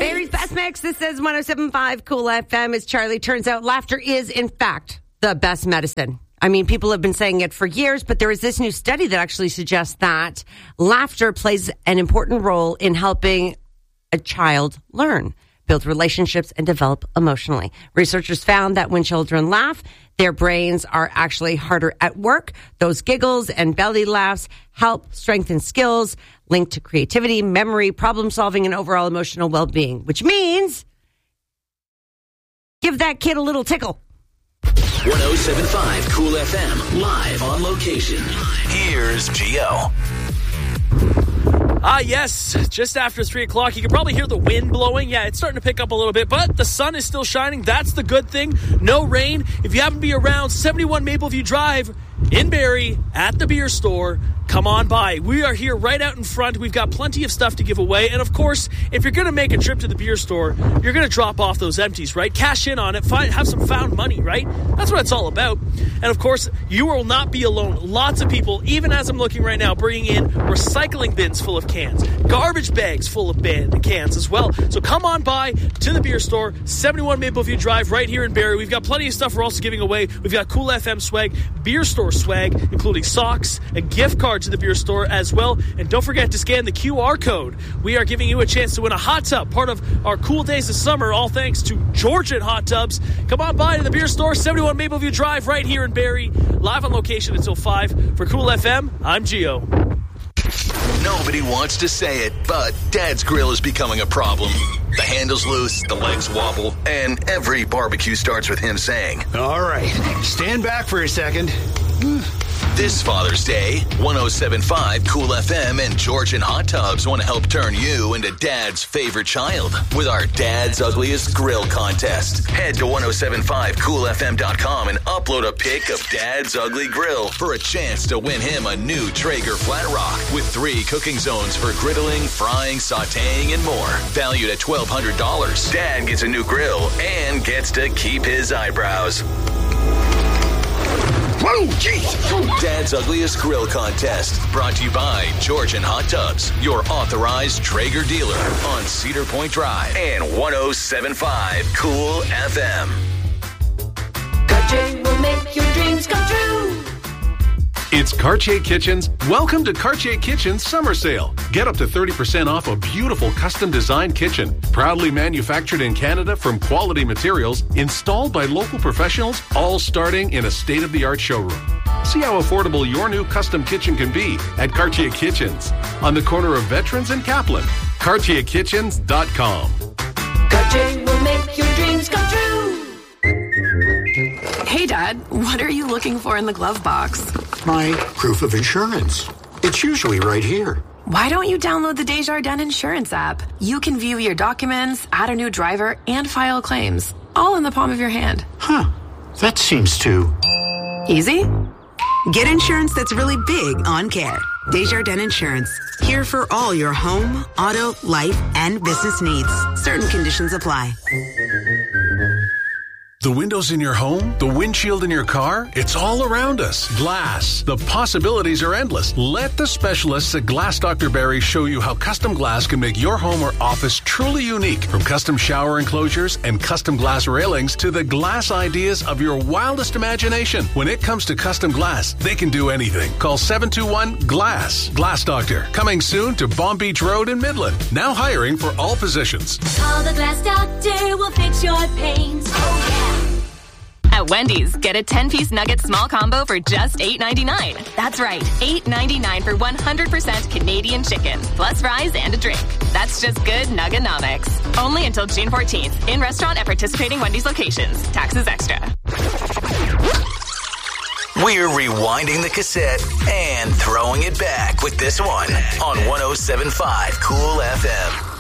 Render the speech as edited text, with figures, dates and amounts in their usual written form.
Barry's Best Mix. This is 107.5 Cool FM. As Charlie turns out, laughter is, in fact, the best medicine. I mean, people have been saying it for years, but there is this new study that actually suggests that laughter plays an important role in helping a child learn, build relationships, and develop emotionally. Researchers found that when children laugh, their brains are actually harder at work. Those giggles and belly laughs help strengthen skills linked to creativity, memory, problem solving, and overall emotional well-being, which means give that kid a little tickle. 107.5 Cool FM, live on location. Here's Gio. Yes, just after 3 o'clock. You can probably hear the wind blowing. Yeah, it's starting to pick up a little bit, but the sun is still shining. That's the good thing. No rain. If you happen to be around 71 Mapleview Drive in Barrie at the beer store, come on by. We are here right out in front. We've got plenty of stuff to give away. And of course, if you're going to make a trip to the beer store, you're going to drop off those empties, right? Cash in on it. Have some found money, right? That's what it's all about. And of course, you will not be alone. Lots of people, even as I'm looking right now, bringing in recycling bins full of cans, garbage bags full of cans as well. So come on by to the beer store, 71 Mapleview Drive right here in Barrie. We've got plenty of stuff we're also giving away. We've got Cool FM swag, beer store swag, including socks, a gift card to the beer store as well. And don't forget to scan the QR code. We are giving you a chance to win a hot tub, part of our Cool Days of Summer, all thanks to Georgian Hot Tubs. Come on by to the beer store, 71 Mapleview Drive right here in Barrie. Live on location until 5. For Cool FM, I'm Gio. Nobody wants to say it, but Dad's Grill is becoming a problem. The handle's loose, the legs wobble, and every barbecue starts with him saying, "All right, stand back for a second." This Father's Day, 107.5 Cool FM and Georgian Hot Tubs want to help turn you into Dad's favorite child with our Dad's Ugliest Grill contest. Head to 1075coolfm.com and upload a pic of Dad's Ugly Grill for a chance to win him a new Traeger Flat Rock with 3 cooking zones for griddling, frying, sauteing, and more. Valued at $1,200. Dad gets a new grill and gets to keep his eyebrows. Whoa, jeez. Dad's Ugliest Grill Contest, brought to you by Georgian Hot Tubs, your authorized Traeger dealer on Cedar Point Drive and 107.5 Cool FM. Cartier will make your dreams come true. It's Cartier Kitchens. Welcome to Cartier Kitchens Summer Sale. Get up to 30% off a beautiful custom-designed kitchen. Proudly manufactured in Canada from quality materials, installed by local professionals, all starting in a state-of-the-art showroom. See how affordable your new custom kitchen can be at Cartier Kitchens on the corner of Veterans and Kaplan. CartierKitchens.com. Cartier will make your dreams come true. Hey, Dad, what are you looking for in the glove box? My proof of insurance. It's usually right here. Why don't you download the Desjardins Insurance app? You can view your documents, add a new driver, and file claims, all in the palm of your hand. Huh. That seems too easy? Get insurance that's really big on care. Desjardins Insurance. Here for all your home, auto, life, and business needs. Certain conditions apply. The windows in your home, the windshield in your car, it's all around us. Glass. The possibilities are endless. Let the specialists at Glass Dr. Barry show you how custom glass can make your home or office truly unique. From custom shower enclosures and custom glass railings to the glass ideas of your wildest imagination. When it comes to custom glass, they can do anything. Call 721-GLASS. Glass Doctor. Coming soon to Bomb Beach Road in Midland. Now hiring for all positions. Call the Glass Doctor, we'll fix your pains. Oh, yeah. At Wendy's, get a 10-piece nugget small combo for just $8.99. That's right, $8.99 for 100% Canadian chicken, plus fries and a drink. That's just good Nuggenomics. Only until June 14th. In restaurant at participating Wendy's locations. Taxes extra. We're rewinding the cassette and throwing it back with this one on 107.5 Cool FM.